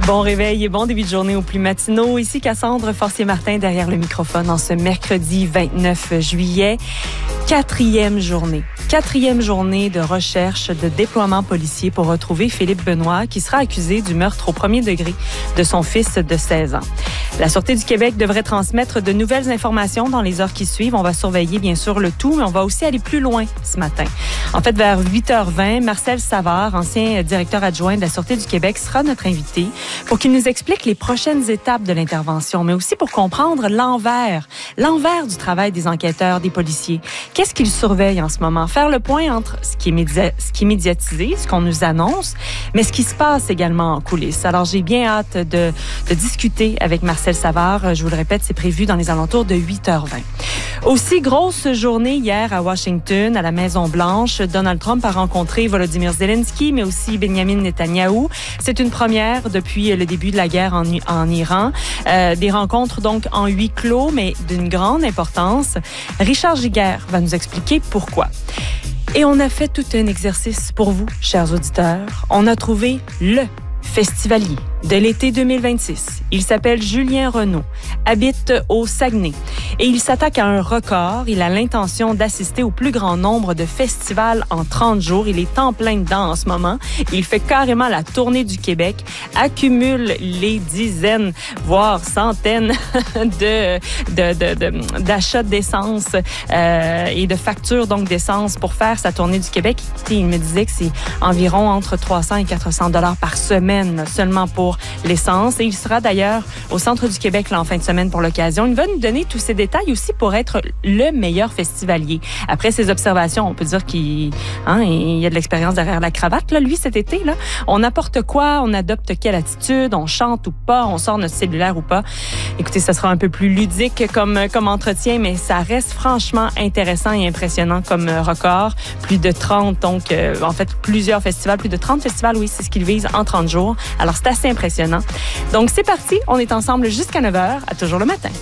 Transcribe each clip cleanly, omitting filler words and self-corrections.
Bon réveil et bon début de journée aux plus matinaux. Ici Cassandre Forcier-Martin derrière le microphone en ce mercredi 29 juillet. Quatrième journée de recherche de déploiement policier pour retrouver Philippe Benoît qui sera accusé du meurtre au premier degré de son fils de 16 ans. La Sûreté du Québec devrait transmettre de nouvelles informations dans les heures qui suivent. On va surveiller bien sûr le tout, mais on va aussi aller plus loin ce matin. En fait, vers 8h20, Marcel Savard, ancien directeur adjoint de la Sûreté du Québec, sera notre invité pour qu'il nous explique les prochaines étapes de l'intervention, mais aussi pour comprendre l'envers du travail des enquêteurs, des policiers. Qu'est-ce qu'ils surveillent en ce moment? Faire le point entre ce qui est médiatisé, ce qu'on nous annonce, mais ce qui se passe également en coulisses. Alors, j'ai bien hâte de discuter avec Marcel Savard. Je vous le répète, c'est prévu dans les alentours de 8h20. Aussi, grosse journée hier à Washington, à la Maison-Blanche. Donald Trump a rencontré Volodymyr Zelensky, mais aussi Benjamin Netanyahou. C'est une première depuis le début de la guerre en Iran. Des rencontres donc en huis clos, mais d'une grande importance. Richard Giguère va nous expliquer pourquoi. Et on a fait tout un exercice pour vous, chers auditeurs. On a trouvé le festivalier de l'été 2026. Il s'appelle Julien Renaud, habite au Saguenay et il s'attaque à un record. Il a l'intention d'assister au plus grand nombre de festivals en 30 jours. Il est en plein dedans en ce moment. Il fait carrément la tournée du Québec, accumule les dizaines, voire centaines d'achats d'essence et de factures donc d'essence pour faire sa tournée du Québec. Il me disait que c'est environ entre 300 et 400 $ par semaine seulement pour l'essence. Et il sera d'ailleurs au centre du Québec là, en fin de semaine pour l'occasion. Il va nous donner tous ces détails aussi pour être le meilleur festivalier. Après ses observations, on peut dire qu'il y a de l'expérience derrière la cravate. Là, lui, cet été, là, on apporte quoi? On adopte quelle attitude? On chante ou pas? On sort notre cellulaire ou pas? Écoutez, ça sera un peu plus ludique comme entretien, mais ça reste franchement intéressant et impressionnant comme record. Plus de 30, donc en fait, plusieurs festivals, plus de 30 festivals, oui, c'est ce qu'il vise en 30 jours. Alors, c'est assez impressionnant. Donc, c'est parti. On est ensemble jusqu'à 9h, à Toujours le matin.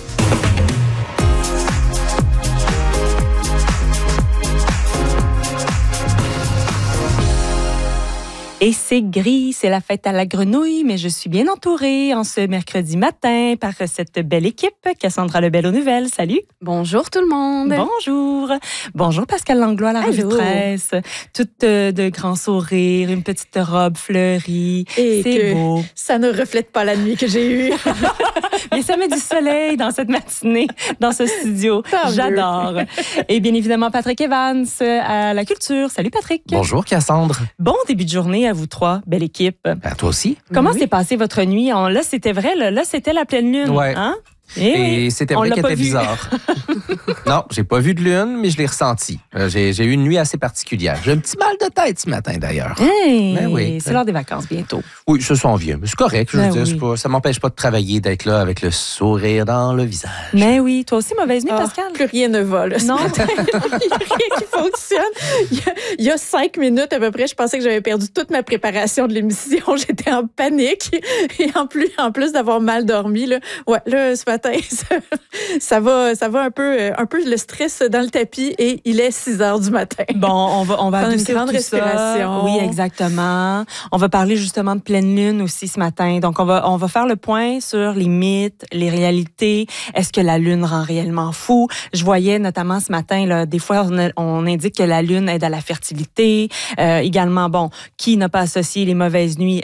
Et c'est gris, c'est la fête à la grenouille, mais je suis bien entourée en ce mercredi matin par cette belle équipe. Cassandra Lebel aux nouvelles, salut. Bonjour tout le monde. Bonjour. Bonjour Pascal Langlois à la revue de presse. Toute de grands sourires, une petite robe fleurie. Et c'est beau. Ça ne reflète pas la nuit que j'ai eue. Mais ça met du soleil dans cette matinée, dans ce studio. J'adore. Et bien évidemment, Patrick Evans à la culture. Salut Patrick. Bonjour Cassandre. Bon début de journée à vous trois, belle équipe. À toi aussi. Comment s'est passée votre nuit? Là, c'était vrai, là, c'était la pleine lune. Ouais. Hein? Et c'était vrai qu'elle était bizarre. Non, j'ai pas vu de lune, mais je l'ai ressenti. J'ai eu une nuit assez particulière. J'ai un petit mal de tête ce matin, d'ailleurs. Hey, ben oui. C'est l'heure des vacances bientôt. Oui, ça s'en vient. Mais c'est correct, je veux dire. Oui. Ça m'empêche pas de travailler, d'être là avec le sourire dans le visage. Mais oui, toi aussi, mauvaise nuit, Pascal? Plus rien ne va, là. Non. Il n'y a rien qui fonctionne. Il y a 5 minutes à peu près, je pensais que j'avais perdu toute ma préparation de l'émission. J'étais en panique. Et en plus d'avoir mal dormi, là, ce matin, ça va un peu le stress dans le tapis et il est 6h du matin. Bon, on va adoucir une grande tout respiration. Ça. Oui, exactement. On va parler justement de pleine lune aussi ce matin. Donc, on va faire le point sur les mythes, les réalités. Est-ce que la lune rend réellement fou? Je voyais notamment ce matin, là, des fois, on indique que la lune aide à la fertilité. Également, qui n'a pas associé les mauvaises nuits